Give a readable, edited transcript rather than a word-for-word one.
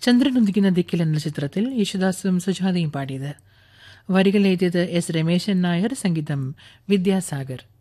ചന്ദ്രൻ ഉദിക്കുന്ന ദിക്കിൽ എന്ന ചിത്രത്തിൽ യേശുദാസും സുജാതയും പാടിയത്. വരികൾ എഴുതിയത് എസ് രമേശൻ നായർ, സംഗീതം വിദ്യാസാഗർ.